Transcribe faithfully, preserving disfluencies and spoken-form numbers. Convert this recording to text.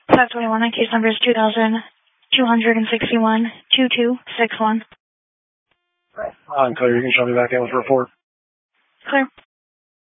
five twenty-one, case number is two thousand two hundred sixty-one, two two six one. I'm clear. You can show me back in with report. Clear.